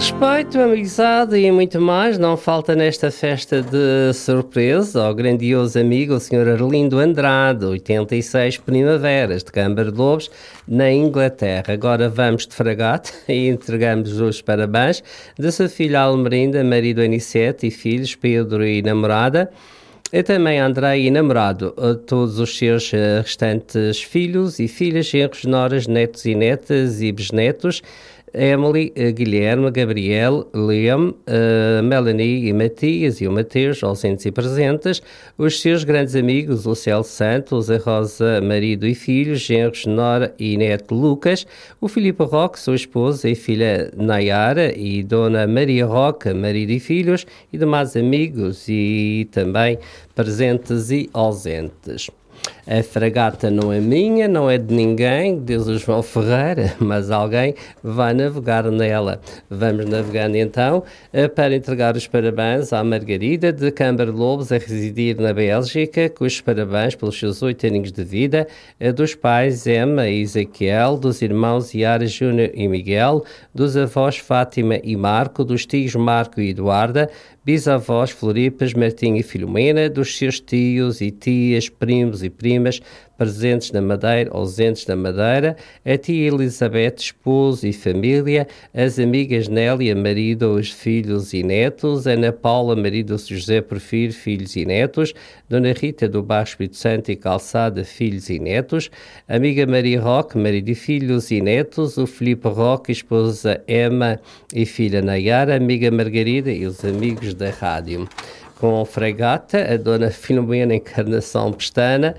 Respeito, amizade e muito mais não falta nesta festa de surpresa ao grandioso amigo, o Sr. Arlindo Andrade, 86 primaveras, de Câmara de Lobos, na Inglaterra. Agora vamos de fragata e entregamos os parabéns da sua filha Almerinda, marido Aniceto e filhos Pedro e namorada. E também André e namorado, a todos os seus restantes filhos e filhas, genros, noras, netos e netas e bisnetos, Emily, Guilherme, Gabriel, Liam, Melanie e Matias e o Mateus, ausentes e presentes, os seus grandes amigos, o Céu Santos, a Rosa, marido e filhos, genros, nora e neto Lucas, o Filipe Roque, sua esposa e filha Nayara e Dona Maria Roque, marido e filhos, e demais amigos e também presentes e ausentes. A fragata não é minha, não é de ninguém, diz o João Ferreira, mas alguém vai navegar nela. Vamos navegando então para entregar os parabéns à Margarida de Câmara de Lobos, a residir na Bélgica, com os parabéns pelos seus 8 aninhos de vida, dos pais Emma e Ezequiel, dos irmãos Yara, Júnior e Miguel, dos avós Fátima e Marco, dos tios Marco e Eduarda, bisavós Floripas, Martim e Filomena, dos seus tios e tias, primos e primas, presentes na Madeira, ausentes na Madeira, a tia Elizabeth, esposo e família, as amigas Nélia, marido, os filhos e netos, Ana Paula, marido José Porfírio, filhos e netos, Dona Rita do Bairro Espírito Santo e Calçada, filhos e netos, amiga Maria Roque, marido e filhos e netos, o Filipe Roque, esposa Emma e filha Nayara, amiga Margarida e os amigos da rádio. Com a fragata, a Dona Filomena Encarnação Pestana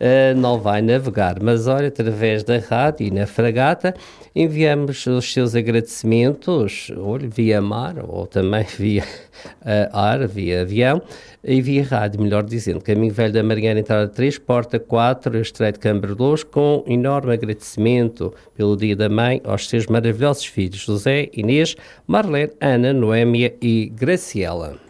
não vai navegar, mas olha, através da rádio e na fragata enviamos os seus agradecimentos, olha, via mar ou também via ar, via avião e via rádio, melhor dizendo, Caminho Velho da Mariana, entrada 3, porta 4, Estreito de Câmara de Lobos, com enorme agradecimento pelo Dia da Mãe aos seus maravilhosos filhos, José, Inês, Marlene, Ana, Noémia e Graciela.